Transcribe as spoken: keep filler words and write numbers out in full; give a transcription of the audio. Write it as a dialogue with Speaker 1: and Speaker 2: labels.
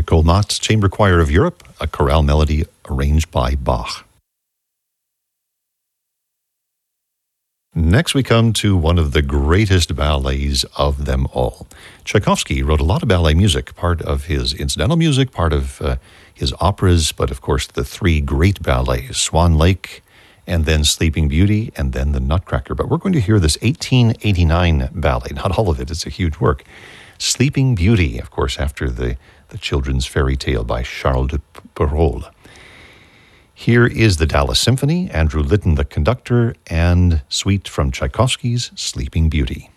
Speaker 1: Nicole Knott's Chamber Choir of Europe, a chorale melody arranged by Bach. Next, we come to one of the greatest ballets of them all. Tchaikovsky wrote a lot of ballet music, part of his incidental music, part of uh, his operas, but of course the three great ballets, Swan Lake, and then Sleeping Beauty, and then The Nutcracker. But we're going to hear this eighteen eighty-nine ballet, not all of it, it's a huge work. Sleeping Beauty, of course, after the, the children's fairy tale by Charles de Perrault. Here is the Dallas Symphony, Andrew Litton the conductor, and suite from Tchaikovsky's Sleeping Beauty.